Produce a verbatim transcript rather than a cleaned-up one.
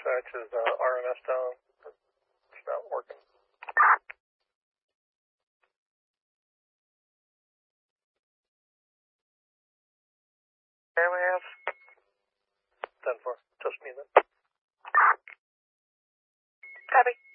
dispatch is uh, R M S down. It's not working. M A S? ten four. Just me then. Copy.